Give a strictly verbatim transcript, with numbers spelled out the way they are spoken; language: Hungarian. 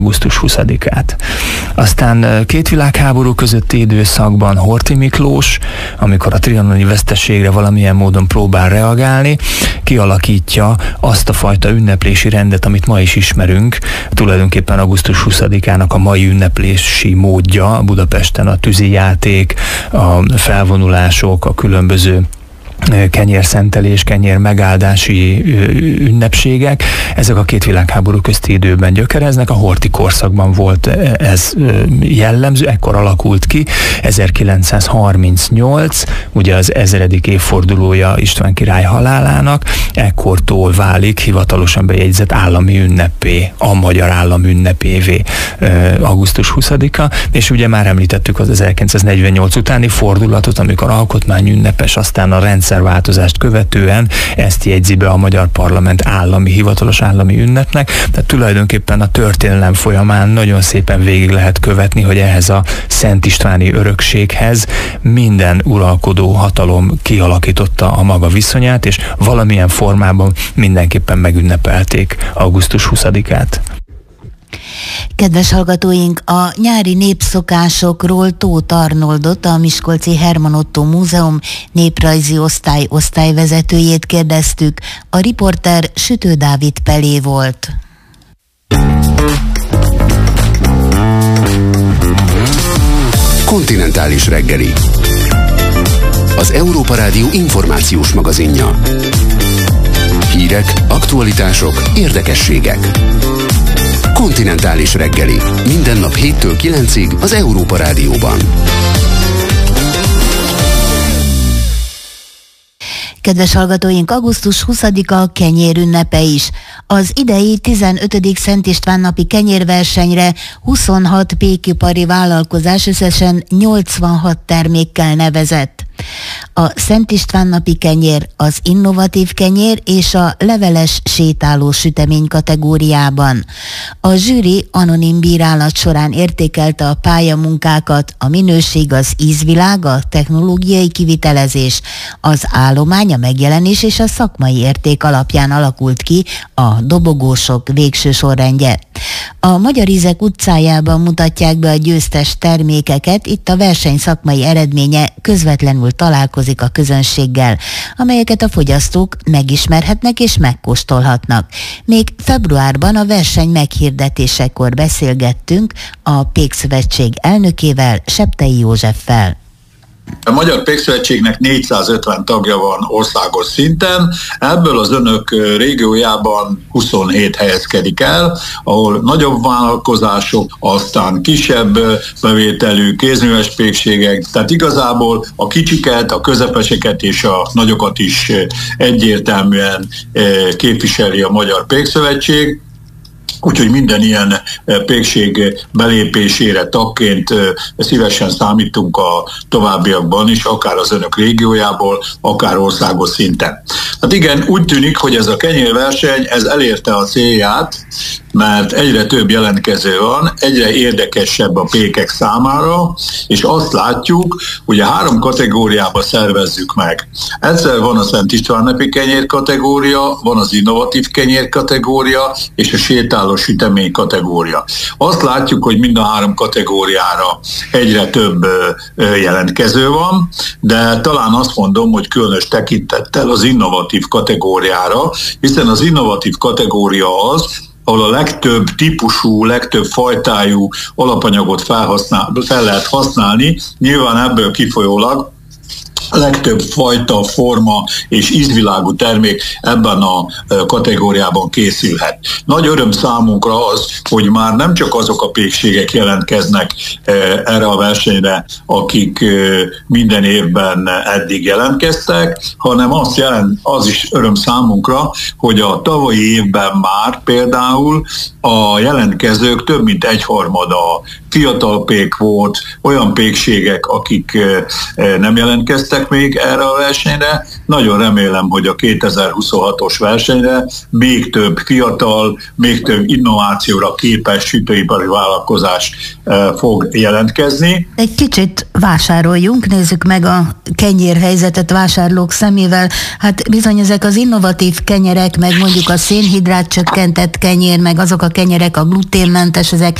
augusztus huszadikát. Aztán két világháború közötti időszakban Horthy Miklós, amikor a trianoni veszteségre valamilyen módon próbál reagálni, kialakítja azt a fajta ünneplési rendet, amit ma is ismerünk. Tulajdonképpen augusztus huszadikának a mai ünneplési módja Budapesten a tűzijáték, a felvonulások, a különböző kenyérszentelés, kenyér megáldási ünnepségek, ezek a két világháború közti időben gyökereznek. A Horthy korszakban volt ez jellemző, ekkor alakult ki, ezerkilencszázharmincnyolc, ugye az ezredik évfordulója István király halálának, ekkortól válik hivatalosan bejegyzett állami ünnepé, a magyar állam ünnepévé augusztus huszadika, és ugye már említettük az ezerkilencszáznegyvennyolc utáni fordulatot, amikor alkotmányünnepes, aztán a rendszer változást követően ezt jegyzi be a magyar parlament állami, hivatalos állami ünnepnek. Tehát tulajdonképpen a történelem folyamán nagyon szépen végig lehet követni, hogy ehhez a Szent Istváni örökséghez minden uralkodó hatalom kialakította a maga viszonyát, és valamilyen formában mindenképpen megünnepelték augusztus huszadikát. Kedves hallgatóink, a nyári népszokásokról Tóth Arnoldot, a Miskolci Herman Ottó Múzeum néprajzi osztály osztályvezetőjét kérdeztük. A riporter Sütő Dávid Pelé volt. Kontinentális reggeli. Az Európa Rádió információs magazinja. Hírek, aktualitások, érdekességek. Kontinentális reggeli. Minden nap héttől kilencig az Európa Rádióban. Kedves hallgatóink, augusztus huszadika a kenyér ünnepe is. Az idei tizenötödik Szent István napi kenyérversenyre huszonhat pékipari vállalkozás összesen nyolcvanhat termékkel nevezett. A Szent István napi kenyér, az innovatív kenyér és a leveles sétáló sütemény kategóriában. A zsűri anonim bírálat során értékelte a pályamunkákat, a minőség, az ízvilág, a technológiai kivitelezés, az állomány, a megjelenés és a szakmai érték alapján alakult ki a dobogósok végső sorrendje. A Magyar Ízek utcájában mutatják be a győztes termékeket, itt a verseny szakmai eredménye közvetlenül találkozik a közönséggel, amelyeket a fogyasztók megismerhetnek és megkóstolhatnak. Még februárban a verseny meghirdetésekor beszélgettünk a Pékszövetség elnökével, Septei Józseffel. A Magyar Pékszövetségnek négyszázötven tagja van országos szinten, ebből az önök régiójában huszonhét helyezkedik el, ahol nagyobb vállalkozások, aztán kisebb bevételű kézműves pékségek, tehát igazából a kicsiket, a közepeseket és a nagyokat is egyértelműen képviseli a Magyar Pékszövetség. Úgyhogy minden ilyen pékség belépésére tagként szívesen számítunk a továbbiakban is, akár az önök régiójából, akár országos szinten. Hát igen, úgy tűnik, hogy ez a kenyérverseny, ez elérte a célját, mert egyre több jelentkező van, egyre érdekesebb a pékek számára, és azt látjuk, hogy a három kategóriába szervezzük meg. Egyszer van a Szent István napi kenyér kategória, van az innovatív kenyér kategória, és a sétáló sütemény kategória. Azt látjuk, hogy mind a három kategóriára egyre több jelentkező van, de talán azt mondom, hogy különös tekintettel az innovatív kategóriára, hiszen az innovatív kategória az, ahol a legtöbb típusú, legtöbb fajtájú alapanyagot felhasznál, fel lehet használni, nyilván ebből kifolyólag legtöbb fajta, forma és ízvilágú termék ebben a kategóriában készülhet. Nagy öröm számunkra az, hogy már nem csak azok a pékségek jelentkeznek erre a versenyre, akik minden évben eddig jelentkeztek, hanem azt jelent, az is öröm számunkra, hogy a tavalyi évben már például a jelentkezők több mint egyharmada fiatal pék volt, olyan pékségek, akik nem jelentkeztek még erre a versenyre, Nagyon remélem, hogy a kétezer-huszonhatos versenyre még több fiatal, még több innovációra képes sütőipari vállalkozás fog jelentkezni. Egy kicsit vásároljunk, nézzük meg a kenyérhelyzetet vásárlók szemével. Hát bizony ezek az innovatív kenyerek, meg mondjuk a szénhidrát csökkentett kenyér, meg azok a kenyerek a gluténmentes, ezek